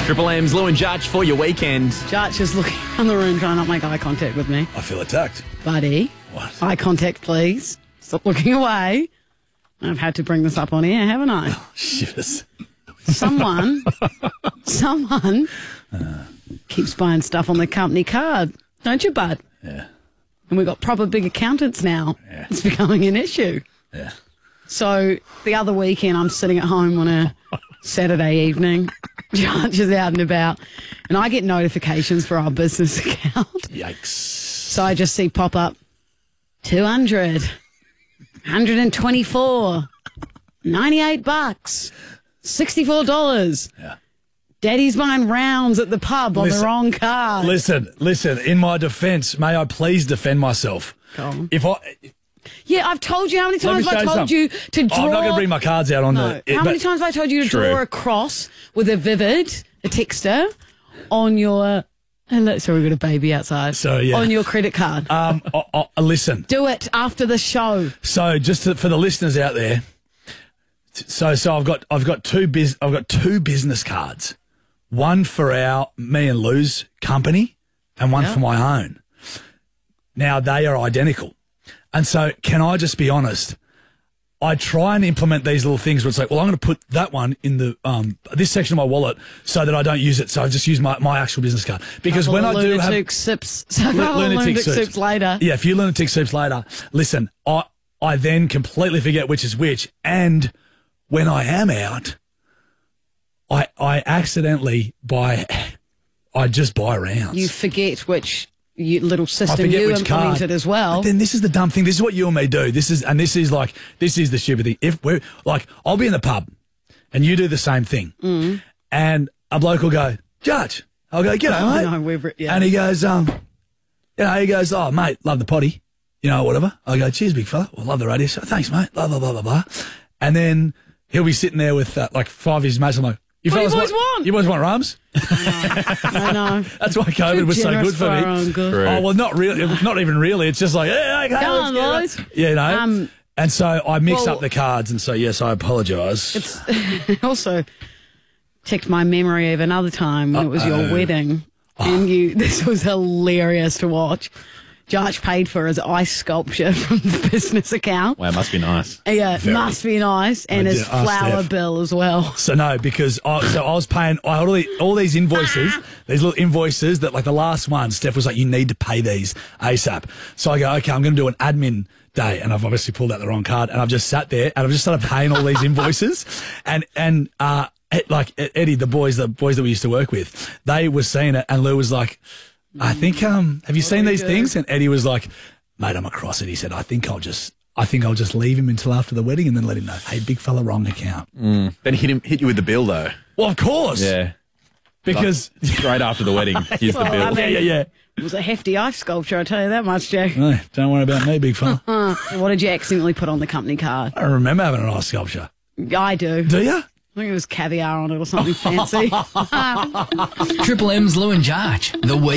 Triple M's Lou and Judge for your weekend. Judge is looking around the room trying not to make eye contact with me. I feel attacked. Buddy. What? Eye contact, please. Stop looking away. I've had to bring this up on air, haven't I? Shivers. Someone keeps buying stuff on the company card. Don't you, bud? Yeah. And we've got proper big accountants now. Yeah. It's becoming an issue. Yeah. So the other weekend, I'm sitting at home on a Saturday evening. Judge is out and about. And I get notifications for our business account. Yikes. So I just see pop up 200, 124, $98, $64. Yeah. Daddy's buying rounds at the pub on the wrong card. Listen. In my defence, may I please defend myself? Go on. Yeah, I've told you how many times Let me have I show told you you to draw. I'm not going to bring my cards out on No. How many times have I told you to draw a cross with a texter on your... Sorry, we've got a baby outside. Sorry, yeah. On your credit card. Listen. Do it after the show. So just for the listeners out there, so I've got two business cards. One for me and Lou's company and one for my own. Now they are identical. And so can I just be honest? I try and implement these little things where it's like, well, I'm going to put that one in the this section of my wallet so that I don't use it. So I just use my actual business card. Because when I do have lunatic soups later. Yeah, a few lunatic soups later. Listen, I then completely forget which is which. And when I am out, I accidentally I just buy rounds. You forget which little system you implemented as well. But then this is the dumb thing. This is what you and me do. This is the stupid thing. If we're like, I'll be in the pub and you do the same thing. And a bloke will go, Judge. I'll go, g'day, mate. Yeah. And he goes, oh, mate, love the potty. Whatever. I go, cheers, big fella. Well, love the radio show. Thanks, mate. Blah, blah, blah, blah, blah. And then he'll be sitting there with like five of his mates. I'm like, You boys want rums? I know. That's why COVID was so good for me. Oh, well, not really. Not even really. It's just like, yeah, okay, come on, boys. And so I mix up the cards, and so, yes, I apologise. It also ticked my memory of another time when it was your wedding, and this was hilarious to watch. Judge paid for his ice sculpture from the business account. Wow, must be nice. Yeah, it must be nice. And his flour bill as well. So no, because I was paying all these invoices, these little invoices that like the last one, Steph was like, you need to pay these ASAP. So I go, okay, I'm going to do an admin day. And I've obviously pulled out the wrong card. And I've just sat there and I've just started paying all these invoices. And like Eddie, the boys that we used to work with, they were seeing it. And Lou was like, I think, have you seen these things? And Eddie was like, mate, I'm across it. He said, I think I'll just leave him until after the wedding and then let him know, hey, big fella, wrong account. Then hit you with the bill, though. Well, of course. Yeah. Because straight after the wedding, here's the bill. Yeah. It was a hefty ice sculpture, I tell you that much, Jack. No, don't worry about me, big fella. What did you accidentally put on the company card? I don't remember having an ice sculpture. I do. Do you? I think it was caviar on it or something fancy. Triple M's Lou and Judge.